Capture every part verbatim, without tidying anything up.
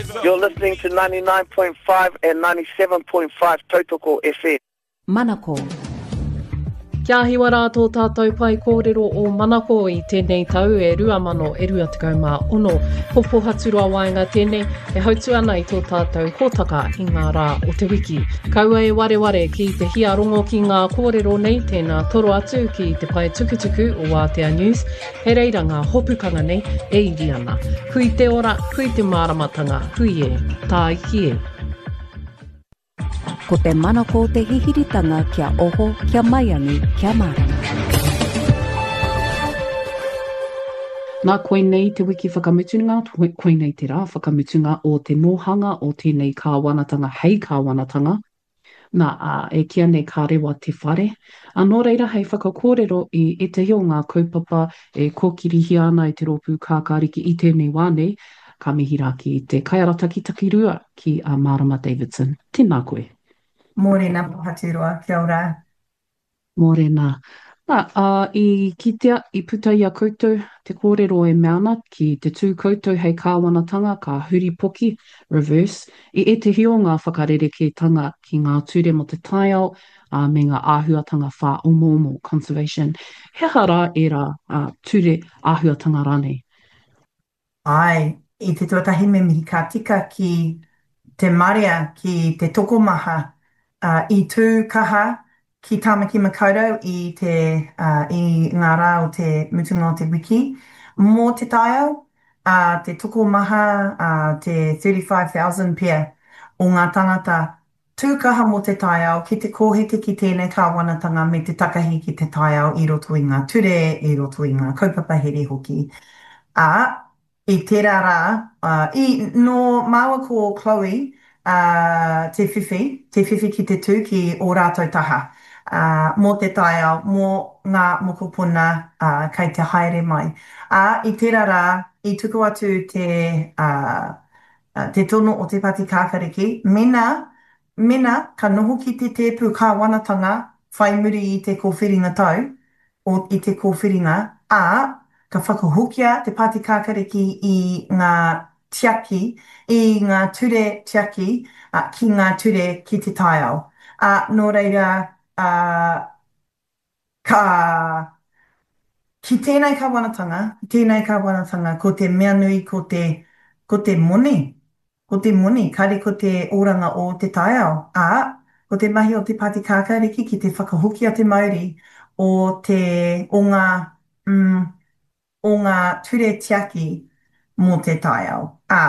You're listening to ninety-nine point five and ninety-seven point five Tautoko F M. Manako. Kia hiwa rātou tātou pai kōrero o Manako i tēnei tau e rua mano e rua tekau mā ono. Popo haturua waenga tēnei e hautu ana i tō tātou hōtaka i ngā rā o te wiki. Kaua e ware ware ki te hia rongo ki ngā kōrero nei tēnā toro atu ki te pai tukutuku o Aotea News. He reira ngā hopukanga nei e iri ana. Hui te ora, hui te māramatanga, hui e, tā iki e. Ko te manako te hihiritanga kia oho, kia maiangi, kia marama. Nā koe nei te wiki whakamutunga, koe nei te rā whakamutunga o te nohanga o tēnei kāwanatanga, hei kāwanatanga. Nā uh, e kia nei kā rewa te whare. Anō reira hei whakakōrero i e te hio ngā kaupapa e kōkirihi ana i te rōpū kākāriki i tēnei wānei, ka mihi rā ki te kaiarata ki takirua ki a uh, Marama Davidson. Tēnā koe. Mōrena Pātirua, kia ora. Mōrena. Nā, uh, i kitea, i puta ia koutou, te kōrero e meana ki te tū koutou hei kāwanatanga, ka huri poki, reverse, i e te hio ngā whakarereketanga ki ngā ture mo te taiao, uh, me ngā āhuatanga whā omo omo, conservation. He hara e rā uh, ture āhuatanga rānei? Ai, i te tuatahi me mihi ka tika ki te marea, ki te tokomaha, uh, i tū kaha, ki Tāmaki Makaurau i, te, uh, i ngā rā o te mutunga o te wiki. Mō te taiao, uh, te tokomaha, uh, te thirty-five thousand pia o ngā tangata tūkaha mō te taiao, ki te kōhete ki tēnei kāwanatanga me te takahi ki te taiao i roto i ngā ture, i roto i ngā kaupapa here hoki. A, i tērā rā, uh, i no māua ko Chloe, uh, te whiwhi, te whiwhi ki te tū ki o rātou taha. Uh, mō te taiao, mō ngā mokopuna uh, kei te haere mai. A, i tērā rā, i tuku atu te, uh, uh, te tono o te pati kākariki, mena, mena ka noho ki te tēpū kāwanatanga whai muri i te kōwhiringa tau, o i te kōwhiringa, a, ka whakahukia te pāti kākariki i ngā tiaki, i ngā ture tiaki, uh, ki ngā ture ki te taiao. Uh, nō reira, uh, ka, ki tēnei kāwanatanga, tēnei kāwanatanga, ko te mea nui, ko te, ko te moni, ko te moni, kare ko te oranga o te taiao. A, ko te mahi o te pāti kākariki ki te whakahukia te mauri o te, o ngā, mm, o ngā ture tiaki mō te taiao. A,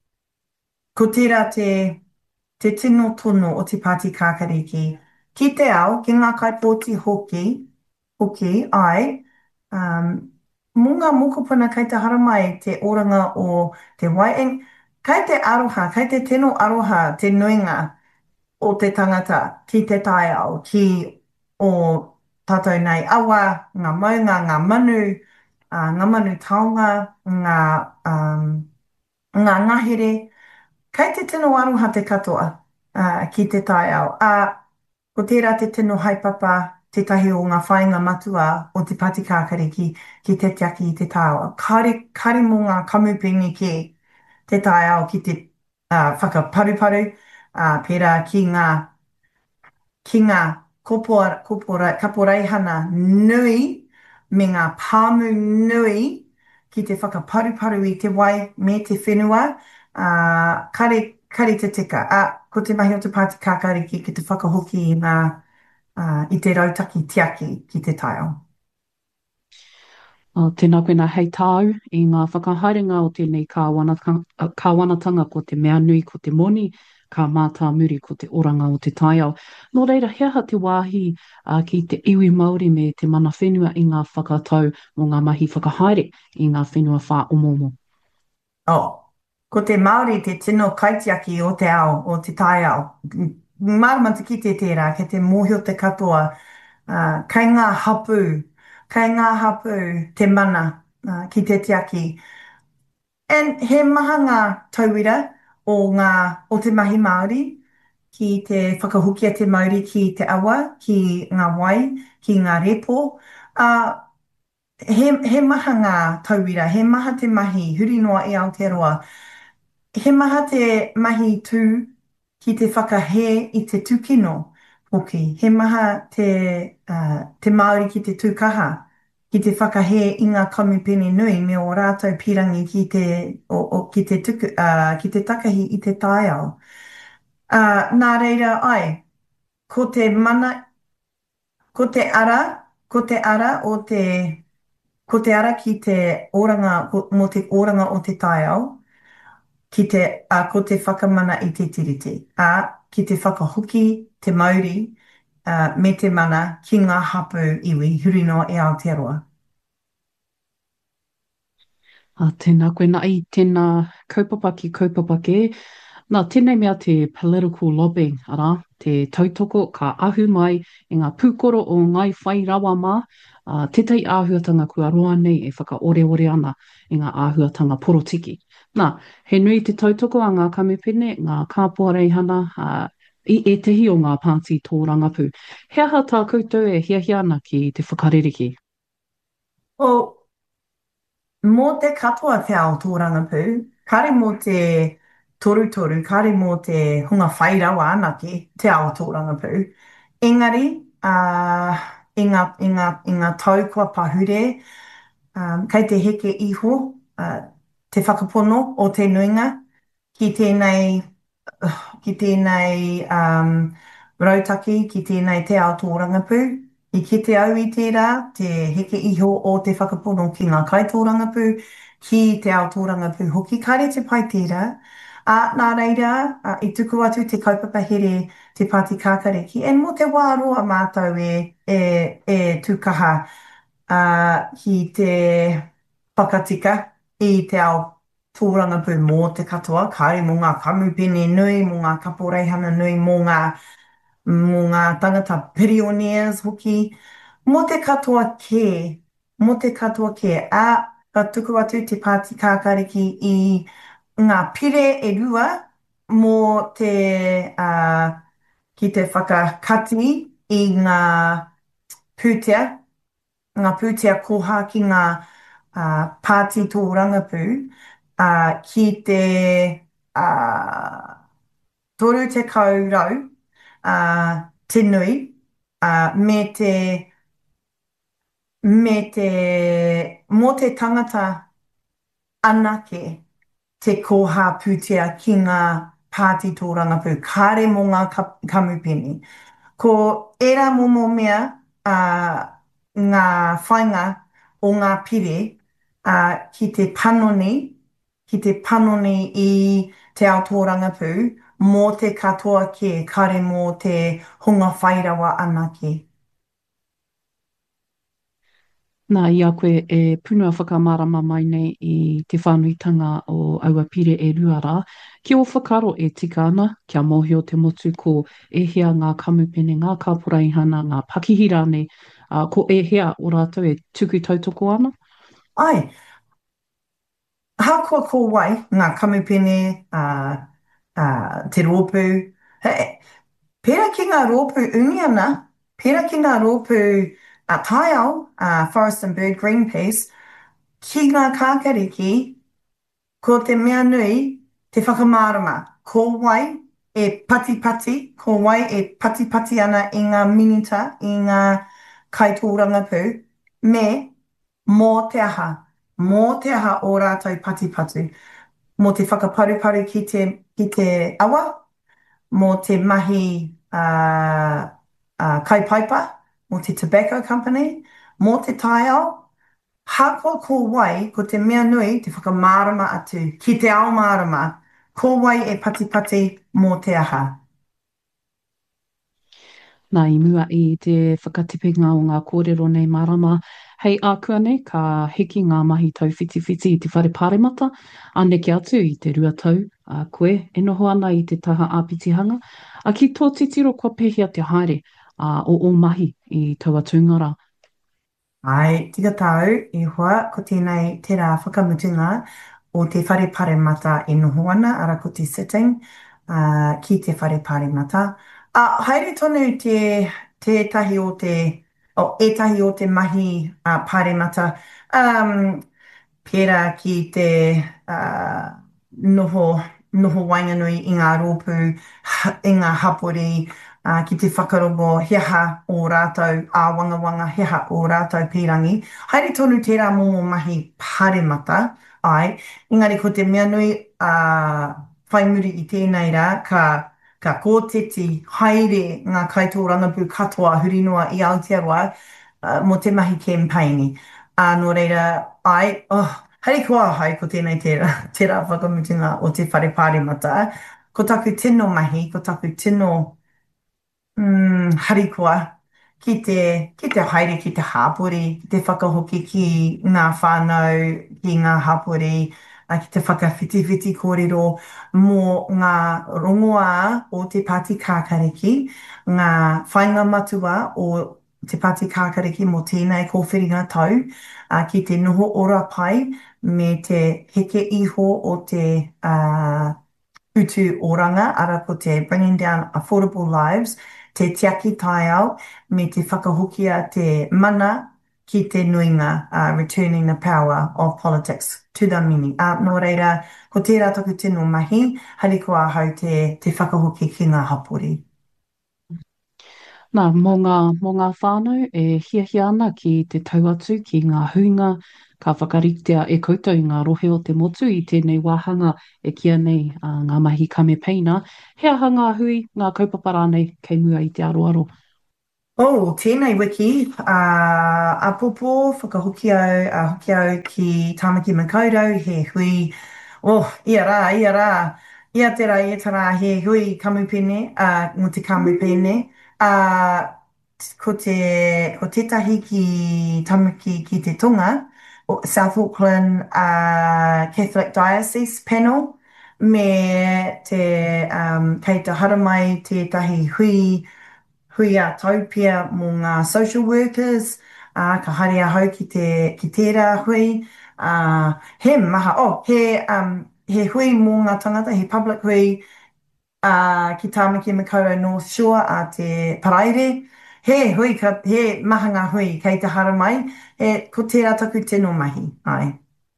ko tērā te, te tino tono o te pāti kākariki. Ki te ao, ki ngā kaipōti hoki, hoki, ai, um, mō ngā mokopuna kei te haramai te oranga o te waieng, kei te aroha, kei te tino aroha, te nuinga o te tangata ki te taiao, ki o tātou nei awa, ngā maunga, ngā manu, uh, ngā manu taonga, ngā, um, ngā ngahere, kei te tino aroha te katoa uh, ki te taiao. A, ko tērā te tino haipapa, te tahi o ngā whainga matua o te pāti kākariki ki te tiaki i te taiao. Kare, kare mō ngā kamupingi ki te taiao ki te uh, whakaparuparu, uh, pērā ki ngā, ki ngā kopora, kopora, kaporeihana nui, me ngā pāmu nui, ki te whakaparuparu i te wai me te whenua, uh, kare, kare te tika. A, ko te mahi o te pāti kākariki ki te whakahoki i ngā, uh, i te rautaki tiaki ki te taiao. Uh, tēnā koe nā hei tāu i ngā whakahaerenga o tēnei kāwanatanga, kāwanatanga ko te mea nui ko te moni, ka mātā muri ko te oranga o te taiao. Nō reira, hea te wāhi uh, ki te iwi Māori me te mana whenua i ngā whakatau mō ngā mahi whakahaere i ngā whenua whā omomo. Oh, ko te Māori te tino kaitiaki o te ao, o te taiao. Māramanta ki te tērā, ke te mōhio te katoa, uh, kei ngā hapu, kei ngā hapu te mana uh, ki te tiaki. And he maha ngā tauira o, ngā, o te mahi Māori, ki te whakahukia te Māori ki te awa, ki ngā wai, ki ngā repo. Uh, he, he maha ngā tauira, he maha te mahi, huri noa i Aotearoa. he maha te mahi tū ki te whakahē i te tūkino hoki. He maha te, uh, te Māori ki te tūkaha ki te whakahē i ngā kamupene nui me o rātou pirangi ki te, o, o, ki te, tuku, uh, ki te takahi i te tāiao. Uh, nā reira ai, ko te mana, ko te ara, ko te ara o te, ko te ara ki te oranga, mo te oranga o te tāiao, ki te, a ko te whakamana i te tiriti. A ki te whakahoki, te mauri, uh, me te mana ki ngā hapu iwi, huri no e Aotearoa. A tēnā koe nā i tēnā kaupapa ki kaupapa ke. Nā, tēnei mea te political lobbying, ara, te tautoko ka ahu mai i ngā pūkoro o ngai whai rawa mā, uh, tētai āhuatanga kua roa nei e whakaore-ore ana i ngā āhuatanga porotiki. Nā, he nui te tautoko a ngā kamupene, ngā kāpua reihana, uh, i e tehi o ngā pāti tō rangapu. He aha tā koutou e hiahia ana ki te whakaririki? O, mō te katoa te ao tō rangapū, kare mō te toru-toru, kare mō te hunga whairawa anake te ao tō rangapū. Engari, uh, i, ngā, i, ngā, i ngā tau kua pahure, um, kei te heke iho, uh, te whakapono o te nuinga, ki tēnei, uh, ki tēnei um, rautaki, ki tēnei te ao tō rangapū. I kite au i tērā, te heke iho o te whakapono ki ngā kaitōrangapū, ki te ao tōrangapū hoki, kare te pai tērā. A nā reira, a, i tuku atu te kaupapa here te Pāti Kākariki, e mo te wā roa mātou e, e, e tukaha a, ki te whakatika i te ao tōrangapū mō te katoa, kare mō ngā kamupene nui, mō ngā kaporeihana nui, mō ngā mō ngā tangata billionaires hoki, mō te katoa kē, mō te katoa kē, a ka tuku atu te Pāti Kākariki i ngā pire e rua mō te, uh, ki te whakakati i ngā pūtea, ngā pūtea koha ki ngā uh, pāti tō rangapū, uh, ki te uh, toru te kaurau, uh, te nui, uh, me te, me te, mō te tangata anake te koha pūtea ki ngā pāti tō rangapū, kāre mō ngā kamupene. Ko era momo mea uh, ngā whainga o ngā pire uh, ki te panoni, ki te panoni i te ao tō rangapū, mō te katoa ke kare mō te hunga whairawa anake. Nā, i a koe e punua whakamārama mai nei i te whānuitanga o aua pire e ruara. Ki o whakaro e tika ana, kia mōhio te motu ko e hea ngā kamupene, ngā kāporeihana, ngā pakihira nei, uh, ko e hea o rātou e tuku tautoko ana? Ai, hākua ko wai ngā kamupene, uh, uh, te rōpū, he, pēra ki ngā rōpū ungi ana, pēra ki ngā rōpū a uh, taiao, uh, Forest and Bird Greenpeace, ki ngā kākariki, ko te mea nui, te whakamārama, ko wai e pati-pati, ko wai e pati-pati ana i ngā minita, i ngā kaitōrangapū, me mō te aha, mō te aha o rātou pati-patu, mō te whakaparuparu ki te, ki te awa, mō te mahi uh, uh, kaipaipa, mō te tobacco company, mō te taiao, hākua ko wai, ko te mea nui, te whakamārama atu, ki te ao mārama, ko wai e pati-pati mō te aha. Nā, i mua i te whakatipinga o ngā kōrero nei marama. Hei ākua nei, ka heki ngā mahi tau whiti-whiti i te whare pāremata, aneke atu i te rua tau, a koe, e noho ana i te taha āpitihanga, a ki tō titiro kua pehia te haere a, o o mahi i taua tūngara. Ai, tika tau, i hoa, ko tēnei tērā whakamutunga o te whare pāremata e noho ana, ara ko te sitting uh, ki te whare pāremata. A uh, haere tonu te, te tahi o te, o e tahi o te mahi uh, pāremata, um, pērā ki te uh, noho noho wainganui i ngā rōpū, ha, i ngā hapori, uh, ki te whakarongo heha o rātou, a wanga wanga heha o rātou pīrangi. Haere tonu tērā momo mahi pāremata, ai, engari ko te mea nui uh, whai muri i tēnei rā, ka, ka kōteti haere ngā kaitō rangapū katoa huri noa i Aotearoa uh, mo te mahi campaigni. Uh, nō reira, ai, oh, hei kua hai ko tēnei tērā, tērā whakamutunga o te whare pāremata. Ko taku tino mahi, ko taku tino mm, harikoa ki te, ki te haere, ki te hāpori, ki te whakahoki ki ngā whānau, ki ngā hāpori, a ki te whakawhitiwhiti kōrero mō ngā rongoā o te Pāti Kākariki, ngā whainga matua o te Pāti Kākariki mō tēnei kōwhiringa tau, a ki te noho ora pai me te heke iho o te uh, utu oranga, ara ko te Bringing Down Affordable Lives, te tiaki tai au, me te whakahokia te mana ki te nuinga, uh, returning the power of politics to the meaning. Uh, nō reira, ko tērā taku tino mahi, hari ko ahau te, te whakahoki ki ngā hapori. Nā, mō ngā, mō ngā whānau e hia hia ana ki te tauatu ki ngā huinga, ka whakaritea e koutou i ngā rohe o te motu i tēnei wāhanga e kia nei uh, ngā mahi kame peina. Hea hanga hui ngā kaupapa rānei kei mua i te aroaro. Oh, tēnei wiki, uh, a popo, whakahoki au, a hoki au ki Tāmaki Makaurau, he hui, oh, ia rā, ia rā, ia te rā, ia te rā, he hui kamupene, uh, mo te kamupene, uh, ko te, ko tētahi ki Tāmaki ki te tonga, o South Auckland uh, Catholic Diocese Panel, me te, um, kei te haramai tētahi hui, hui a taupia mō ngā social workers, uh, ka haere ahau ki, te, ki tērā hui. Uh, he maha, oh, he, um, he hui mō ngā tangata, he public hui uh, ki Tāmaki Makaurau North Shore a te Paraire. He hui, ka, he maha ngā hui kei te haramai, he, ko tērā taku tino mahi. Ai.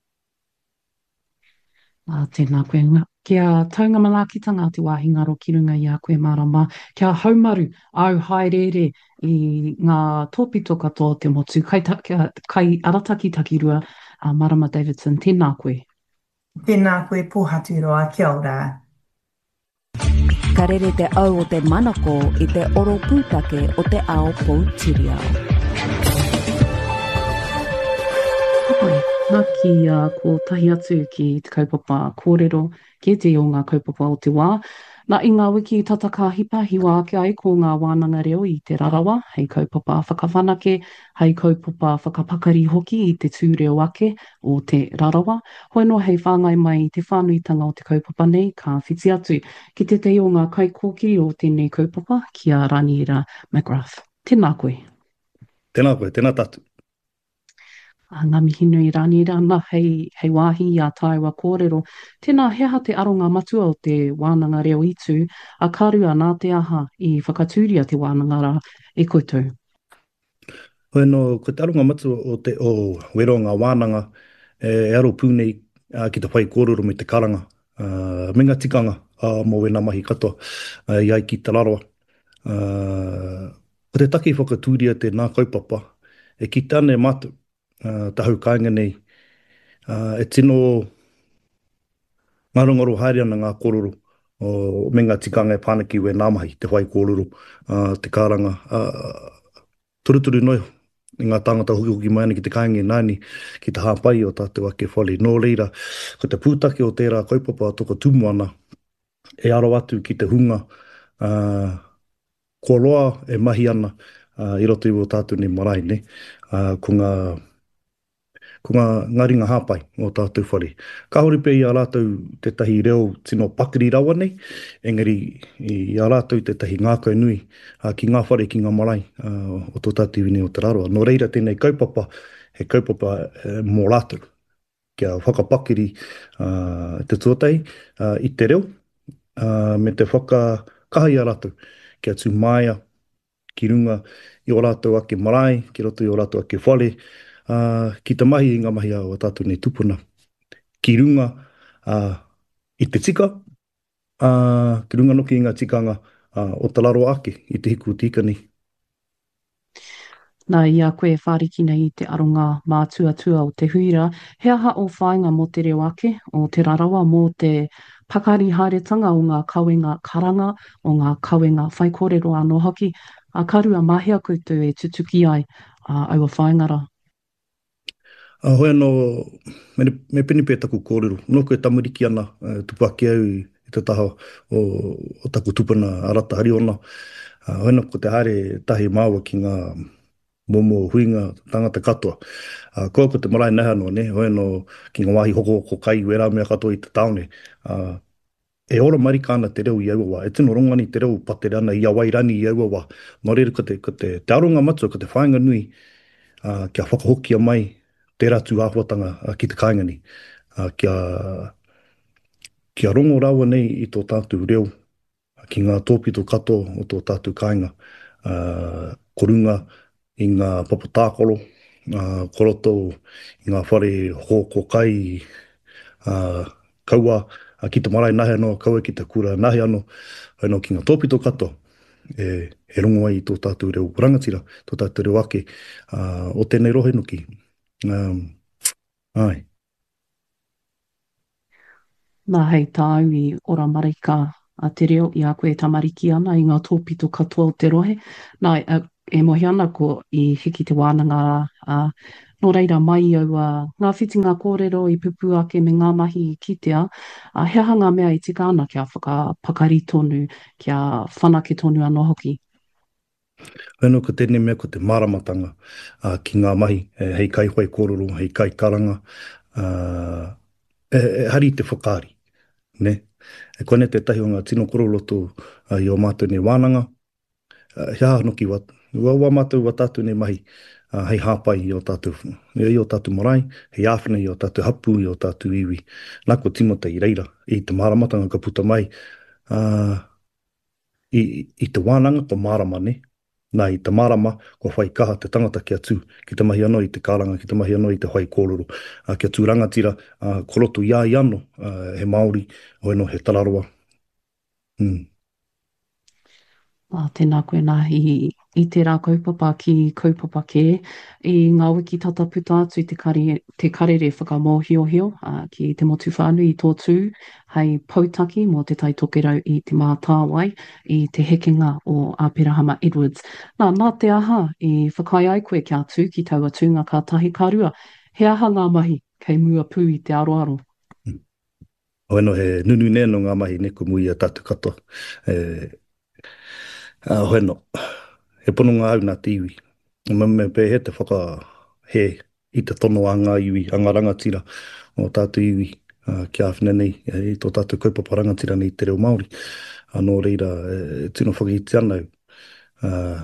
Uh, tēnā koe ngā. Kia taunga malakitanga te wāhi ngaro ki runga i a koe marama. Kia haumaru au haerere i ngā tōpito katoa te motu. Kai, ta, kia, kai arataki takirua uh, Marama Davidson. Tēnā koe. Tēnā koe pōhaturoa. Kia ora. Ka rere te au o te manako i te oro pūtake o te ao Poutireo. Oi. Nā ki uh, ko tahi atu ki te kaupapa kōrero, ki te o ngā kaupapa o te wā. Nā i ngā wiki tataka hipa hiwa ake ai ko ngā wānanga reo i te rarawa, hei kaupapa whakawhanake, hei kaupapa whakapakari hoki i te tūreo ake o te rarawa. Hoi no hei whāngai mai i te whānuitanga o te kaupapa nei, ka whiti atu ki te te o ngā kaikōki o tēnei kaupapa, kia Raniera McGrath. Tēnā koe. Tēnā koe, tēnā tatu. Uh, ngā mihi nui Raniera, nā hei, hei wāhi i a tāua kōrero. Tēnā heha te aronga matua o te wānanga reo itu, a kārua nā te aha i whakatūria te wānanga rā e koutou. Hoi no, ko te aronga matua o te o wero ngā wānanga e, e aro pūnei uh, ki te whai kōrero me te karanga. Uh, me ngā tikanga uh, mō wena mahi katoa uh, i ai ki te raroa. Uh, ko te taki whakatūria te nā kaupapa, e ki tāne mātu. Uh, tahau kāinga nei, uh, e tino ngarongaro haere ana ngā kōrero o me ngā tikanga e pānaki we nāmahi, te whai kōrero, uh, te kāranga. Uh, turuturu noi, i ngā tāngata hoki hoki mai ana ki te kāinga nāni, ki te hāpai o tātou ake whale. Nō reira, ko te pūtake o tērā kaupapa toko tumu ana, e aro atu ki te hunga, uh, ko roa e mahi ana, uh, i roto i o tātou ne marae, ne? Uh, ko ngā ko ngā, ngā ringa hāpai o tātou whare. Ka hori pē i a rātou te tahi reo tino pakiri rawa nei, engari i a rātou te tahi ngākau nui uh, ki ngā whare ki ngā marae uh, o tō tātou iwine o te raroa. Nō reira tēnei kaupapa, he kaupapa uh, mō rātou, kia whakapakiri uh, te tuatai uh, i te reo, uh, me te whakakahi a rātou, kia tū māia, ki runga i o rātou ake marae, ki roto i o rātou ake whare, Uh, ki te mahi i ngā mahi au a tātou nei tupuna. Ki runga uh, i te tika, Uh, te runga noki i ngā tikanga uh, o te laro ake i te hiku tika ni. Nā ia koe whāriki nei i te aronga mātua-tua o te huira, he aha o whāinga mō te reo ake, o te rarawa mō te pakari haeretanga o ngā kawenga karanga, o ngā kawenga whaikōrero anō hoki, a karua mahia koutou e tutuki ai a aua whaingara. A hoi anō, me, me pini pē taku kōrero, no koe tamariki ana, uh, tupu ake au i te taha o, o taku tupuna arata hari ona. Uh, hoi anō ko te haere tahi māua ki ngā momo huinga tangata katoa. Uh, koa ko te marae neha no, ne, hoi anō ki ngā wahi hoko hoko kai wera mea katoa i te taone. Uh, e ora marika ana te reo i aua, e tino rongani te reo patere ana i awairani i aua. Nō reira ko te, ko te, te aronga matua, ko te whainga nui, uh, kia whakahokia mai te ratu āhuatanga uh, ki te kāingani. Uh, kia, kia rongo rawa nei i tō tātou reo, uh, ki ngā tōpito katoa o tō tātou kāinga. Uh, korunga i ngā papatākoro, uh, koroto i ngā whare hoko kai, uh, kaua, uh, ki te marae nahe anō, kaua ki te kura nahe anō, anō ki ngā tōpito katoa. E, e rongo ai i tō tātou reo rangatira, tō tātou reo ake, uh, o tēnei rohe nuki. Um, ai. Nā hei tāu i ora marika a te reo i a koe tamariki ana i ngā tōpito katoa o te rohe. Nā e, e mohi ana ko i hiki te wānanga a no reira mai au a ngā whitinga kōrero i pupu ake me ngā mahi i kitea. A he aha ngā mea i tika ana kia whakapakari tonu, kia whanake tonu anō hoki. Whenua ko tēnei mea ko te māramatanga uh, ki ngā mahi, e, hei kai hoi kōrero, hei kai karanga, uh, e, e hari te whakaari, ne? E kone te tahi o ngā tino koroloto uh, i o mātou nei wānanga, uh, he aha noki wat, ua ua mātou wa tātou nei mahi, uh, hei hāpai i o tātou, i o tātou marae, hei āwhina i o tātou hapu, i o tātou iwi. Nā ko timota i reira, i te māramatanga ka puta mai, uh, i, i te wānanga ko mārama, ne? Nā i te marama, ko whai kaha te tangata kia tū, ki te mahi anō i te karanga, ki te mahi anō i te whai kōrero. Uh, kia tū rangatira, uh, koroto ia i anō, uh, he Māori, o eno he Tararoa. Mm. Ah, tēnā koe nā i, i te rā kaupapa ki kaupapa ke, i ngā wiki tata puta atu te, kare, te karere whakamōhiohio uh, ki te motu whānui i tō tū, hei pautaki mō te tai tokerau i te mātāwai, i te hekenga o Āpirahama Edwards. Nā, nā te aha i whakai ai koe kia tū ki taua tūnga ka tahi karua, he aha ngā mahi kei mua pū i te aroaro. Mm. O eno he nunu neno ngā mahi ne ko mui a tātou katoa. E, Uh, hoeno, he pono ngā au nā te iwi. Me, me pē he te whaka he i te tono a ngā iwi, a ngā rangatira o tātou iwi uh, ki āwhina nei, i tō tātou kaupapa rangatira nei te reo Māori. Anō reira, e, tino whakahiti ana au. Uh,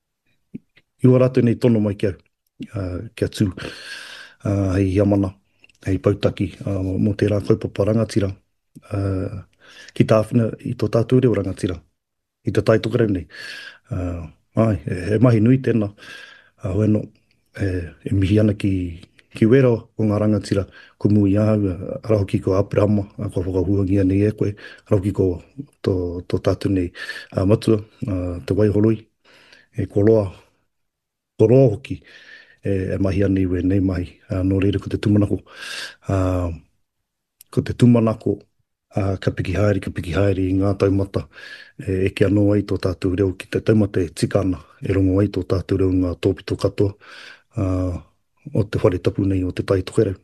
I ua rātou nei tono mai kia, uh, kia tū, uh, hei hiamana, hei pautaki, uh, mō te rā kaupapa rangatira, uh, ki tā āwhina i tō tātou reo rangatira. I te tai tokerau nei. Uh, ai, e, he mahi nui tēnā. Uh, Hoeno, e, e mihi ana ki, ki wera o ngā rangatira, ko mui ahau, rahoki ko Āpirahama, ko whakahuangia nei e koe, rahoki ko tō, tō tātou nei uh, matua, uh, te waiholoi, e koroa, koroa hoki, e, e mahi ana iwe nei mahi. Uh, nō reira ko te tumanako, uh, ko te tumanako, Uh, ka piki haere, ka piki haere i ngā taumata, e eke anō ai tō tātou reo ki te taumata e tika ana, e rongo ai tō tātou reo ngā tōpito katoa, uh, o te whare tapu nei o te tai tokerau.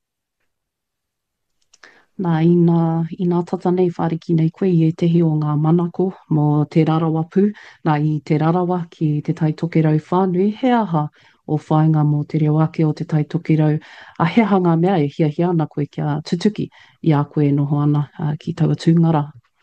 Nā, i nā, i nā tata nei whariki nei koe i e tehi o ngā manako mō te rarawa pū, nā i te rarawa ki te tai tokerau whānui, he aha o whainga mō te reo ake o te tai tokerau, a he hanga mea e hia hia ana koe kia tutuki i a koe noho ana uh, ki taua tūngara.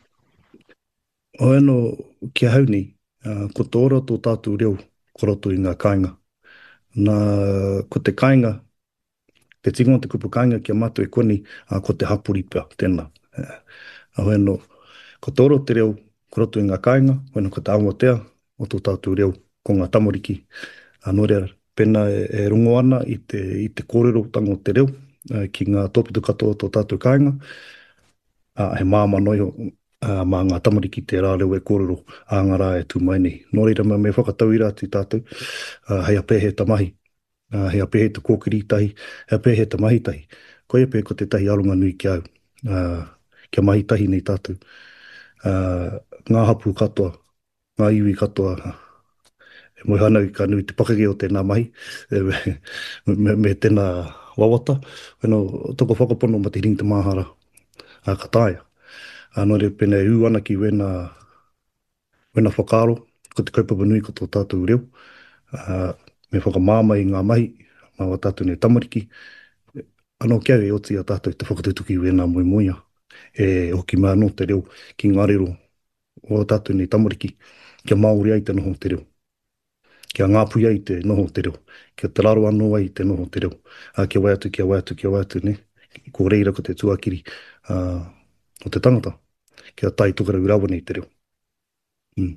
O eno kia hau ni, uh, ko tō ora tō tātou reo koroto i ngā kāinga. Nā, ko te kāinga, te tingon te kupu kāinga kia mātou e koni, uh, ko te hapuri pia, tēnā. Uh, o eno, ko tō ora te reo koroto i ngā kāinga, o eno ko te awatea o tō tātou reo ko ngā tamoriki. Anō rea, pena e, e rongo ana i te, i te kōrero tango te reo, uh, ki ngā tōpito katoa tō tātou kāinga. Uh, he māma noi uh, mā ngā tamariki te rā reo e kōrero a ngā rā e tū mai nei. Nō reira me me whakatau i rā ti tātou, uh, hei a pēhe ta mahi, uh, hei a pēhe ta kōkiri tahi, hei a pēhe ta mahi tahi. Koe pē ko te tahi arunga nui ki au, uh, kia mahi tahi nei tātou. Uh, ngā hapu katoa, ngā iwi katoa, e moi hanau ka nui te pakake o tēnā mahi, e me, me, me tēnā wawata, weno toko whakapono ma te ring te mahara a kataia. Anō re pēnei ū ana ki wena, wena whakaaro, ko te kaupapa nui ko tō tātou reo, uh, me whakamāmai ngā mahi, mā wa tātou nei tamariki, anō kia e oti a tātou te whakatutuki wena moi moia, e hoki mā no te reo ki ngā rero o tātou nei tamariki, kia Māori ai te noho te reo, kia ngāpui ai te noho te reo, kia te raro anō ai te noho te reo, uh, kia waiatu, kia waiatu, kia waiatu, ne? Ko reira ko te tuakiri uh, o te tangata, kia tai tukara urawa nei te reo. Mm.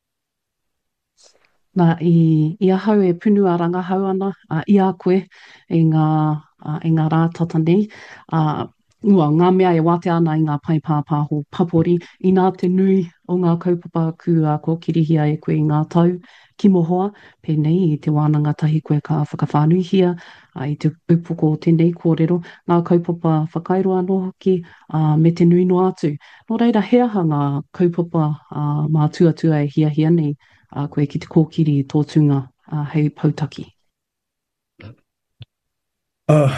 Nā i, i ahau e punu a rangahau ana, uh, i a koe e ngā, uh, e ngā rātata nei. Uh, ua, ngā mea e wate ana i ngā pai pāpāho papori, i nā te nui o ngā kaupapa ku a ko kirihia e koe i ngā tau ki mohoa, pēnei i te wānanga tahi koe ka whakawhānuihia, uh, i te upoko o tēnei kōrero, ngā kaupapa whakairo anō hoki uh, me te nui no atu. Nō reira, he aha ngā kaupapa uh, mā tuatua e hia hia nei, Uh, koe ki te kōkiri i tōtunga uh, hei pautaki. Uh,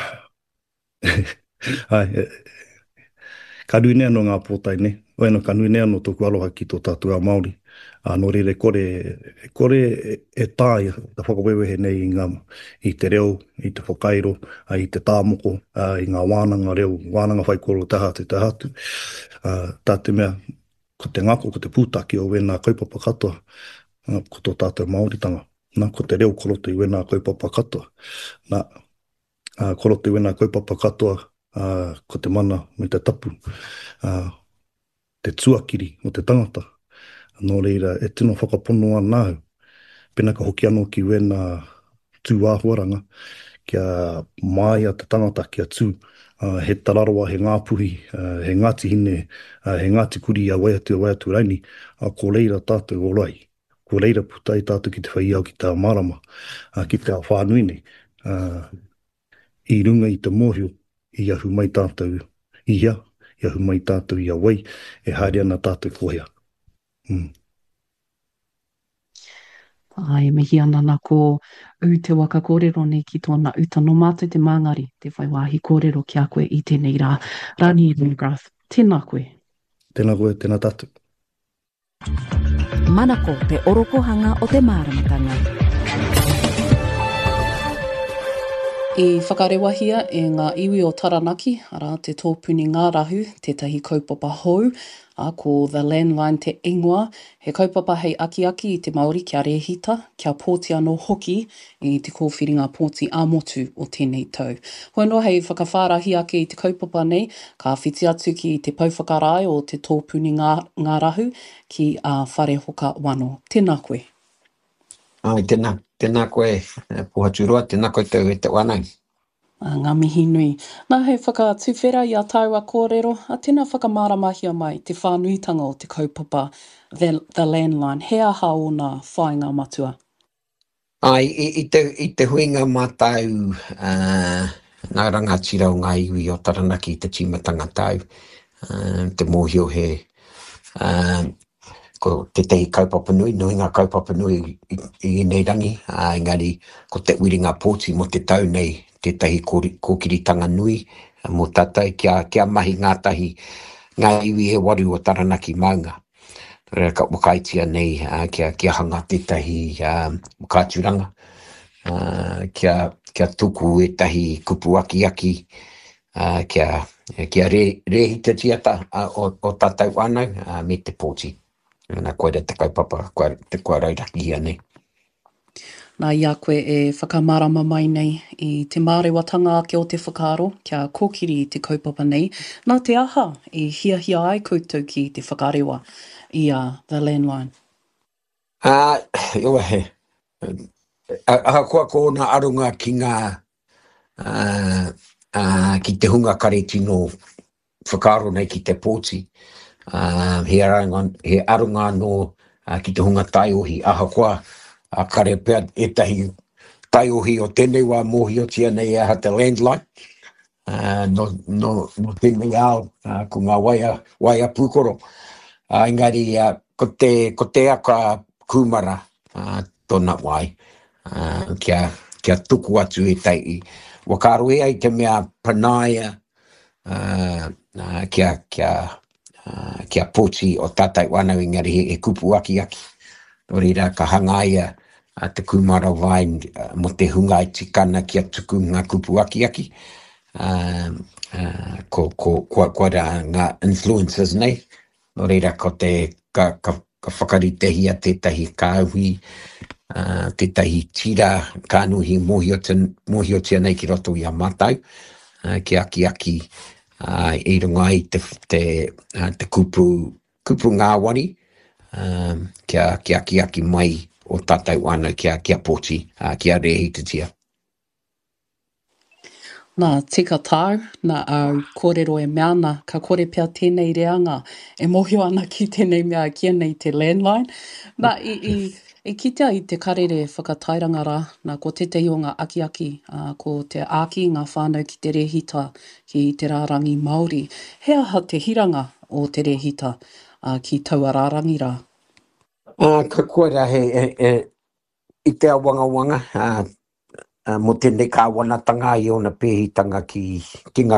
ai, ka nui nea no ngā pōtai ne, o eno ka nui nea no tōku aloha ki tō tātua a Māori. Uh, nō rere kore, kore e, e tāia, ta whakawewehe nei i, ngā, i te reo, i te whakairo, uh, i te tāmoko, uh, i ngā wānanga reo, wānanga whaikoro taha te tahatu. Uh, tā te mea, ko te ngako, ko te pūtaki o wena kaupapa katoa, Uh, ko tō tātou Māoritanga. Nā, ko te reo koroto i wena kaupapa katoa. Nā, uh, koroto i wena kaupapa katoa, uh, ko te mana me te tapu, uh, te tuakiri o te tangata. Nō reira, e tino whakapono anāu, pēnā ka hoki anō ki wena tū āhuaranga, kia māia te tangata kia tū, uh, he tararoa, he ngāpuhi, uh, he ngāti hine, uh, he ngāti kuri a waiatu a waiatu raini, a uh, ko reira tātou o rai. Ko reira putai tātou ki te whaiau ki tā marama, uh, ki te whānui nei, uh, i runga i te mōhio, i ahu mai tātou i ia, i ahu mai tātou i a wai, e haere ana tātou kohea. Mm. Ai, mihi ana nā ko u te waka kōrero nei ki tōna uta no mātou te māngari, te whaiwahi kōrero ki a koe i tēnei rā. Rani Lingrath, tēnā koe. Tēnā koe, tēnā tātou. Manako te orokohanga o te māramatanga. I whakarewahia e ngā iwi o Taranaki, ara te tōpuni ngā rahu, tētahi kaupapa hou, a ko The Landline te ingoa, he kaupapa hei aki-aki i te Māori kia rehita, kia pōti anō hoki i te kōwhiringa pōti ā-motu o tēnei tau. Hoi no hei whakawhārahi ake i te kaupapa nei, ka whiti atu ki te pauwhakarai o te tōpuni ngā, ngā rahu ki a Whare Hoka Wano. Tēnā koe. Ai, tēnā, tēnā koe, Puhaturua, tēnā koe tau e te wanai. Ngā mihi nui. Nā hei whakatuwhera i a tāua kōrero, a tēnā whakamaramahia mai te whānuitanga o te kaupapa The, the Landline. He aha o nā whāinga matua? Ai, i, i, te, i te huinga mātau, uh, ngā rangatira o ngā iwi o Taranaki i te timatanga tau, uh, te mōhio he, uh, ko te tehi kaupapa nui, nui ngā kaupapa nui i, i nei rangi, uh, engari ko te wiringa pōti mo te tau nei, te tahi kōkiritanga nui, mō tātai, kia, kia mahi ngātahi, ngā iwi he waru o Taranaki maunga. Rea ka wakaitia nei, uh, kia, kia hanga te tahi uh, kāturanga, uh, kia, kia tuku e tahi kupu aki aki, uh, kia, kia re, rehita tiata uh, o, o tātou anau, uh, me te pōti. Nā koe te kaupapa, koe te koe rauraki hia nei. Nā ia koe e whakamarama mai nei i te mārewatanga ake o te whakaaro, kia kōkiri i te kaupapa nei. Nā te aha i hia hia ai koutou ki te whakarewa i a The Landline. Ah, uh, iwa he. Aha kua ko nā arunga ki ngā, uh, uh, ki te hunga kare tino whakaaro nei ki te pōti. Uh, he, aranga, he arunga no uh, ki te hunga taiohi aha koa a kare pea e tahi taiohi o tēnei wā mōhio tia nei aha te landline. Uh, no, no, no tēnei ao uh, ko ngā waia, waia pūkoro. Uh, engari, uh, ko, te, ko te aka kumara uh, tōna wai. Uh, kia, kia tuku atu e tai. Wakaru e ai te mea panaia uh, uh, kia, kia, uh, kia pōti o tātai wana engari he, he kupu aki aki. Nō reira ka hangaia uh, te kumara vai uh, mo te hungai tikana kia tuku ngā kupu aki aki. Uh, uh, ko, ko, ko, ko ra ngā influencers nei. Nō reira ko te ka, ka, ka whakaritehi a tētahi kāhui, uh, tētahi tira kānuhi mōhio tia nei ki roto i a mātau, uh, ki aki aki uh, i runga i te, te, uh, te kupu, kupu ngāwari, um, kia, kia aki aki mai o tātou ana kia, kia pōti, uh, kia rehitatia. Nā tika tāu, nā au kōrero e meana, ka kore pia tēnei reanga, e mohio ana ki tēnei mea kia nei te landline. Nā i, i, i kitea i te karere whakatairanga rā, nā ko te te ionga aki aki, uh, ko te āki ngā whānau ki te rehita ki te rārangi Māori. He aha te hiranga o te rehita uh, ki taua rārangi rā? Uh, ka koera he, he, he, i te awanga wanga, uh, Uh, mo tēnei ka wanatanga i ona pēhitanga ki, ki ngā